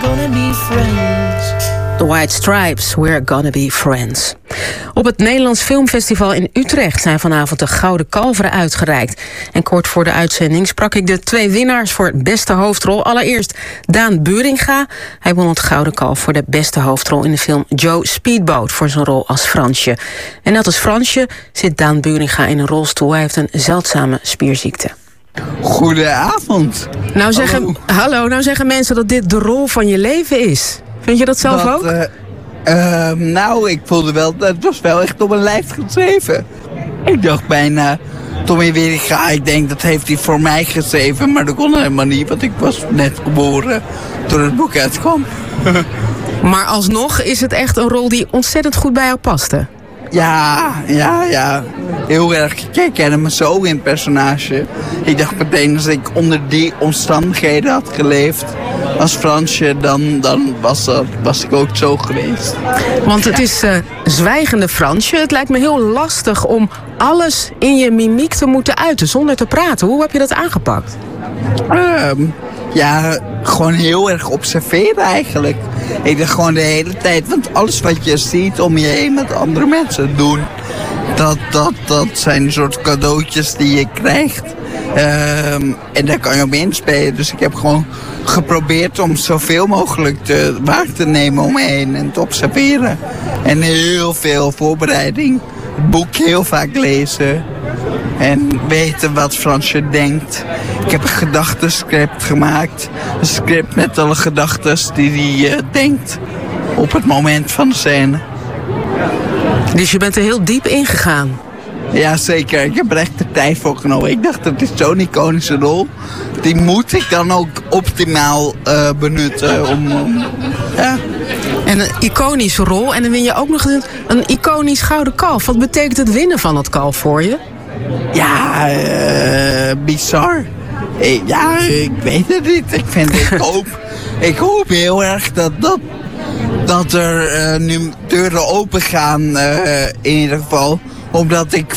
Gonna be friends. The White Stripes, We're Gonna Be Friends. Op het Nederlands Filmfestival in Utrecht zijn vanavond de Gouden Kalveren uitgereikt. En kort voor de uitzending sprak ik de 2 winnaars voor de beste hoofdrol. Allereerst Daan Buuringa. Hij won het Gouden Kalf voor de beste hoofdrol in de film Joe Speedboat voor zijn rol als Fransje. En net als Fransje zit Daan Buuringa in een rolstoel. Hij heeft een zeldzame spierziekte. Goedenavond. Nou zeggen mensen dat dit de rol van je leven is. Vind je dat zelf ook? Nou, ik voelde wel, het was wel echt op mijn lijf geschreven. Ik dacht bijna, Tommy Wieringa, ik denk dat heeft hij voor mij geschreven. Maar dat kon helemaal niet, want ik was net geboren toen het boek uitkwam. Maar alsnog is het echt een rol die ontzettend goed bij jou paste. Ja. Heel erg. Ik herkende me zo in het personage. Ik dacht meteen, als ik onder die omstandigheden had geleefd als Fransje, dan was ik ook zo geweest. Want het is zwijgende Fransje. Het lijkt me heel lastig om alles in je mimiek te moeten uiten zonder te praten. Hoe heb je dat aangepakt? Ja, gewoon heel erg observeren eigenlijk. Ik dacht gewoon de hele tijd, want alles wat je ziet om je heen met andere mensen doen, dat zijn een soort cadeautjes die je krijgt. En daar kan je op inspelen. Dus ik heb gewoon geprobeerd om zoveel mogelijk waar te nemen om me heen en te observeren. En heel veel voorbereiding. Het boek heel vaak lezen. En weten wat Fransje denkt. Ik heb een gedachtenscript gemaakt. Een script met alle gedachten die hij denkt op het moment van de scène. Dus je bent er heel diep ingegaan? Ja, zeker. Ik heb er echt de tijd voor genomen. Ik dacht, dat is zo'n iconische rol. Die moet ik dan ook optimaal benutten. Ja. En een iconische rol. En dan win je ook nog een iconisch Gouden Kalf. Wat betekent het winnen van dat kalf voor je? Ja, bizar. Ik weet het niet. Ik hoop heel erg dat er nu deuren open gaan, in ieder geval. Omdat ik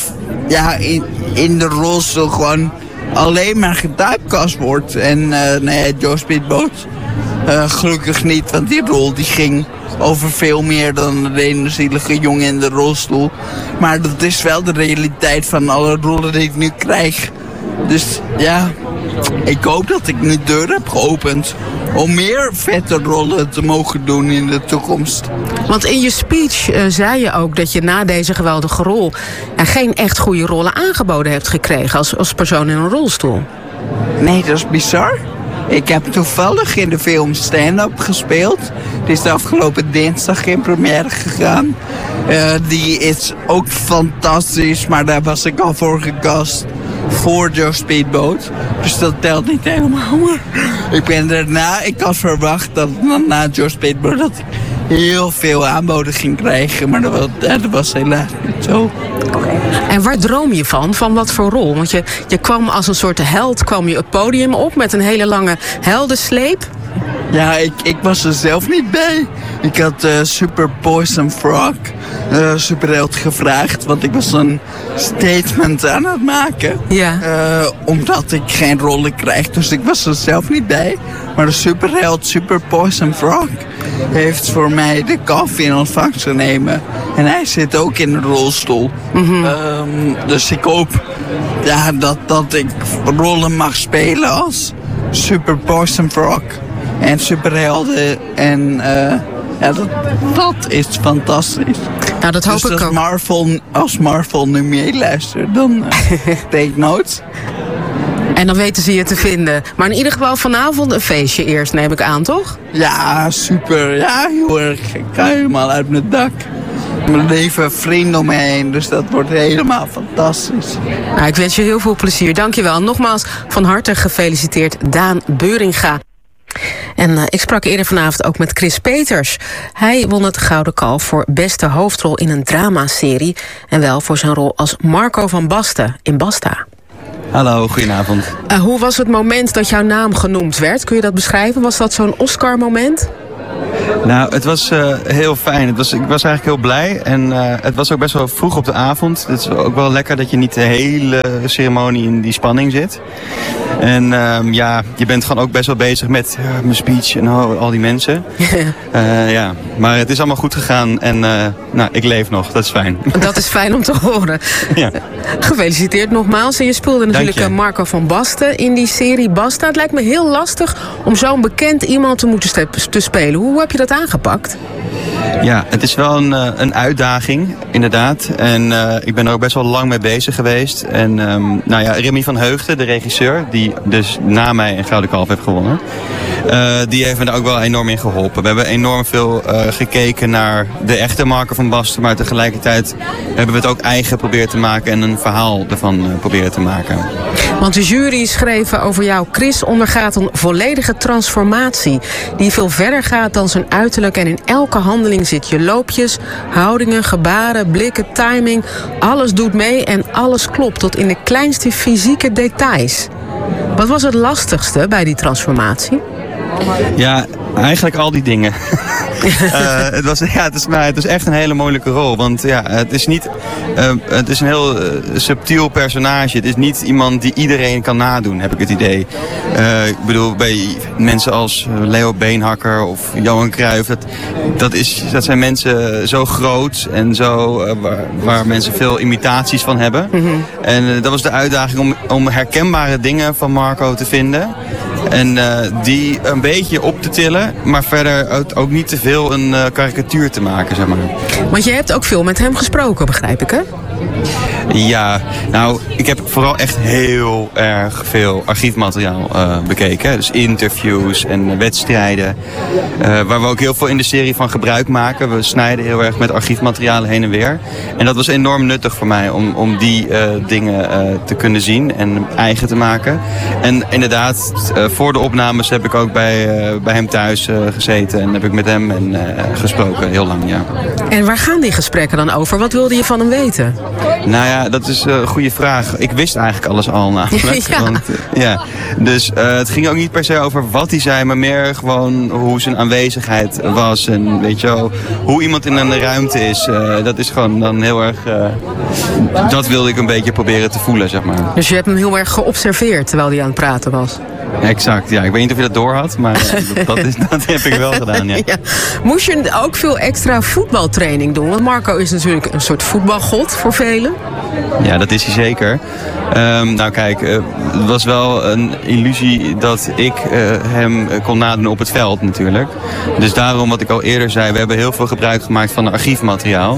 in de rolstoel gewoon alleen maar getypecast word. En nee, Joe Speedboat gelukkig niet, want die rol die ging over veel meer dan de ene zielige jongen in de rolstoel. Maar dat is wel de realiteit van alle rollen die ik nu krijg. Dus ja, ik hoop dat ik nu deur heb geopend om meer vette rollen te mogen doen in de toekomst. Want in je speech zei je ook dat je na deze geweldige rol geen echt goede rollen aangeboden hebt gekregen als persoon in een rolstoel. Nee, dat is bizar. Ik heb toevallig in de film Stand-Up gespeeld. Die is de afgelopen dinsdag in première gegaan. Die is ook fantastisch, maar daar was ik al voor gecast voor Joe Speedboat. Dus dat telt niet helemaal. Maar ik had verwacht dat na Joe Speedboat dat ik heel veel aanboden ging krijgen. Maar dat was helaas niet zo. En waar droom je van? Van wat voor rol? Want je kwam als een soort held, kwam je het podium op met een hele lange heldensleep. Ja, ik was er zelf niet bij. Ik had Super Poison Frog, superheld, gevraagd. Want ik was een statement aan het maken. Ja. Omdat ik geen rollen krijg. Dus ik was er zelf niet bij. Maar de superheld Super Poison Frog heeft voor mij de kalf in ontvangst genomen. En hij zit ook in een rolstoel. Mm-hmm. Dus ik hoop dat ik rollen mag spelen als Super Poison Frog. En superhelden. En dat is fantastisch. Nou, dat hoop ik ook. Als Marvel nu meeluistert, dan take notes. En dan weten ze je te vinden. Maar in ieder geval vanavond een feestje eerst, neem ik aan, toch? Ja, super. Ja, heel erg. Ik ga helemaal uit mijn dak. Mijn leven vrienden om me heen, dus dat wordt helemaal fantastisch. Nou, ik wens je heel veel plezier. Dank je wel. Nogmaals van harte gefeliciteerd, Daan Buuringa. En ik sprak eerder vanavond ook met Chris Peters. Hij won het Gouden Kalf voor beste hoofdrol in een dramaserie. En wel voor zijn rol als Marco van Basten in Basta. Hallo, goedenavond. Hoe was het moment dat jouw naam genoemd werd? Kun je dat beschrijven? Was dat zo'n Oscar-moment? Nou, het was heel fijn. Ik was eigenlijk heel blij. En het was ook best wel vroeg op de avond. Het is ook wel lekker dat je niet de hele ceremonie in die spanning zit. En ja, je bent gewoon ook best wel bezig met mijn speech en al die mensen. Ja, maar het is allemaal goed gegaan en nou, ik leef nog. Dat is fijn. Dat is fijn om te horen. Ja. Gefeliciteerd nogmaals. En je speelde natuurlijk Marco van Basten in die serie Basta. Het lijkt me heel lastig om zo'n bekend iemand te moeten te spelen. Hoe heb je dat aangepakt? Ja, het is wel een uitdaging, inderdaad. En ik ben er ook best wel lang mee bezig geweest. En nou ja, Remy van Heugden, de regisseur, die dus na mij een Gouden Kalf heeft gewonnen, die heeft me daar ook wel enorm in geholpen. We hebben enorm veel gekeken naar de echte Marco van Basten, maar tegelijkertijd hebben we het ook eigen proberen te maken en een verhaal ervan proberen te maken. Want de jury schreef over jou: Chris ondergaat een volledige transformatie die veel verder gaat dan zijn uiterlijk en in elke handeling zit je loopjes, houdingen, gebaren, blikken, timing. Alles doet mee en alles klopt tot in de kleinste fysieke details. Wat was het lastigste bij die transformatie? Ja, eigenlijk al die dingen. Het is echt een hele moeilijke rol. Want ja, het is een heel subtiel personage. Het is niet iemand die iedereen kan nadoen, heb ik het idee. Ik bedoel, bij mensen als Leo Beenhakker of Johan Cruijff, dat zijn mensen zo groot en zo waar mensen veel imitaties van hebben. Mm-hmm. En dat was de uitdaging om herkenbare dingen van Marco te vinden. En die een beetje op te tillen, maar verder ook niet te veel een karikatuur te maken, zeg maar. Want je hebt ook veel met hem gesproken, begrijp ik, hè? Ja, nou, ik heb vooral echt heel erg veel archiefmateriaal bekeken. Dus interviews en wedstrijden, waar we ook heel veel in de serie van gebruik maken. We snijden heel erg met archiefmaterialen heen en weer. En dat was enorm nuttig voor mij om die dingen te kunnen zien en eigen te maken. En inderdaad, voor de opnames heb ik ook bij hem thuis gezeten en heb ik met hem gesproken, heel lang, ja. En waar gaan die gesprekken dan over? Wat wilde je van hem weten? Nou ja, dat is een goede vraag. Ik wist eigenlijk alles al namelijk. Ja. Want, dus het ging ook niet per se over wat hij zei, maar meer gewoon hoe zijn aanwezigheid was. En weet je wel, hoe iemand in een ruimte is. Dat is gewoon dan heel erg... dat wilde ik een beetje proberen te voelen, zeg maar. Dus je hebt hem heel erg geobserveerd terwijl hij aan het praten was? Exact, ja. Ik weet niet of je dat door had, maar dat heb ik wel gedaan, ja. Ja. Moest je ook veel extra voetbaltraining doen? Want Marco is natuurlijk een soort voetbalgod voor velen. Ja, dat is hij zeker. Nou kijk, het was wel een illusie dat ik hem kon nadoen op het veld natuurlijk. Dus daarom, wat ik al eerder zei, we hebben heel veel gebruik gemaakt van archiefmateriaal.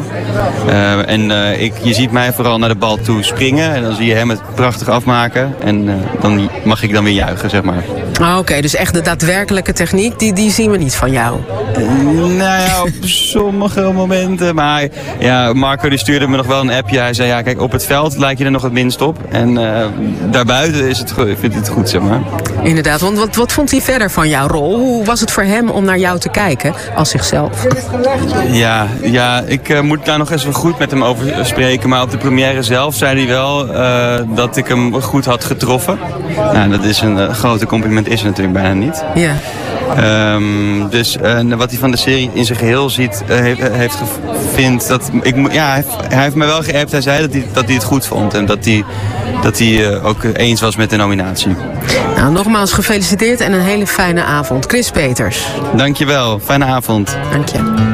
Je ziet mij vooral naar de bal toe springen en dan zie je hem het prachtig afmaken. En dan mag ik dan weer juichen, zeg maar. Oké, dus echt de daadwerkelijke techniek, die zien we niet van jou? Nou ja, op sommige momenten. Maar ja, Marco die stuurde me nog wel een appje. Hij zei, ja kijk, op het veld lijk je er nog het minst op. En daarbuiten vindt hij het goed, zeg maar. Inderdaad, want wat vond hij verder van jouw rol? Hoe was het voor hem om naar jou te kijken als zichzelf? Ja, ik moet daar nog eens wel goed met hem over spreken. Maar op de première zelf zei hij wel dat ik hem goed had getroffen. Nou, dat is een grote compliment, is er natuurlijk bijna niet. Ja. Dus wat hij van de serie in zijn geheel ziet, vindt dat hij heeft me wel geappt. Hij zei dat hij het goed vond en dat hij ook eens was met de nominatie. Nou, nogmaals gefeliciteerd en een hele fijne avond. Chris Peters. Dankjewel, fijne avond. Dank je.